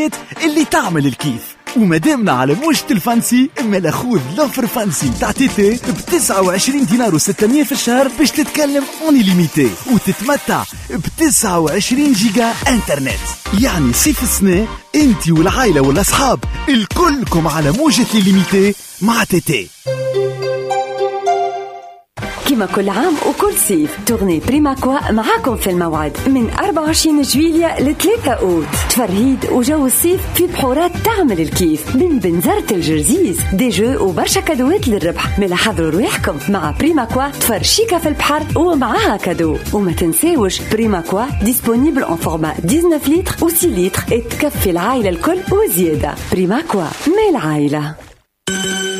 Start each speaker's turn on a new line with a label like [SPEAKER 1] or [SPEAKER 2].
[SPEAKER 1] اللي تعمل الكيف. ومدامنا على موجة الفانسي، اما خذ لوفر فانسي تاع تيتي ب 29 دينار و600 في الشهر باش تتكلم اوني ليميتي وتتمتع ب 29 جيجا انترنت. يعني صيف السنة انتي والعائلة والاصحاب الكلكم على موجة ليميتي مع تيتي.
[SPEAKER 2] كما كل عام وكل صيف تغني بريماكوا معاكم في الموعد من 24 جويلية ل 3 أوت. تفرهيد وجو الصيف في بحورات تعمل الكيف من بنزرة الجرزيز، دي جو وبرشا كادوات للربح. ملاحظوا رواحكم مع بريماكوا تفرشيكا في البحر ومعاها كادو. وما تنساوش بريماكوا ديسپونيبل en format 19 لتر و 6 لتر تكفي العائلة الكل وزيادة. بريماكوا مال العائلة.